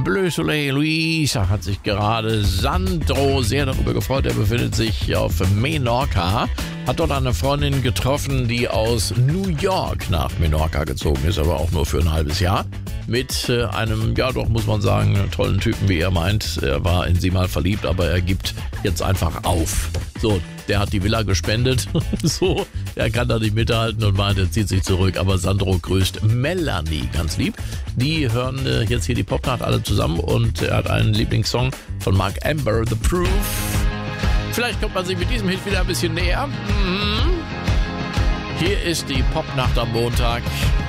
Bleu Soleil Luisa hat sich gerade Sandro sehr darüber gefreut. Er befindet sich auf Menorca, hat dort eine Freundin getroffen, die aus New York nach Menorca gezogen ist, aber auch nur für ein halbes Jahr. Mit einem, ja doch muss man sagen, tollen Typen, wie er meint. Er war in sie mal verliebt, aber er gibt jetzt einfach auf. So, der hat die Villa gespendet. So, er kann da nicht mithalten und meint, er zieht sich zurück. Aber Sandro grüßt Melanie ganz lieb. Die hören jetzt hier die Popnacht alle zusammen und er hat einen Lieblingssong von Mark Amber, The Proof. Vielleicht kommt man sich mit diesem Hit wieder ein bisschen näher. Hier ist die Popnacht am Montag.